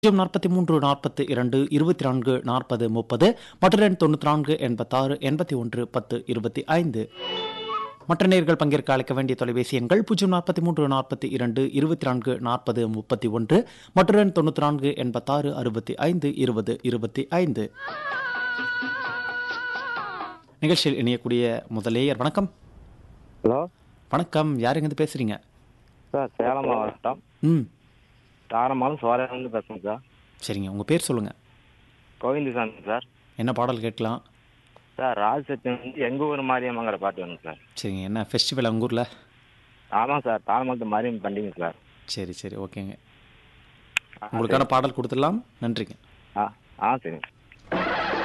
43 42 24 40 30 மற்ற எண் 94 86 81 10 25. மற்ற நேயர்கள் பங்கேற்க அழைக்க வேண்டிய தொலைபேசி எண்கள் 043 42 24 40 31 மற்ற எண் 94 86 65 20 25. நிகழ்ச்சியில் இணையக்கூடிய முதலேயர் வணக்கம். ஹலோ வணக்கம், யாருங்க பேசுறீங்க? சார், சேலம் மாவட்டம் தாரமாலும் சோழர்லேருந்து பேசுகிறேன் சார். சரிங்க, உங்க பேர் சொல்லுங்க. கோவிந்தசாமி சார். என்ன பாடல் கேட்கலாம்? சார், ராஜசத்தியம் வந்து எங்கள் ஊர் மாரியம்மங்கிற பாட்டு வேணும் சார். சரிங்க, என்ன ஃபெஸ்டிவல் உங்க ஊர்ல? ஆமாம் சார், தாரமங்கலத்து மாரியம்மன் பண்டிகை சார். சரி சரி, ஓகேங்க. உங்களுக்கான பாடல் கொடுத்துடலாம். நன்றிங்க. ஆ சரிங்க.